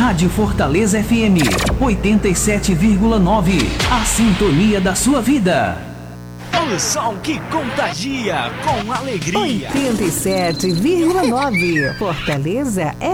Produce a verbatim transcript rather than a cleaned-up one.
Rádio Fortaleza F M, oitenta e sete vírgula nove. A sintonia da sua vida. O som que contagia com alegria. oitenta e sete vírgula nove. Fortaleza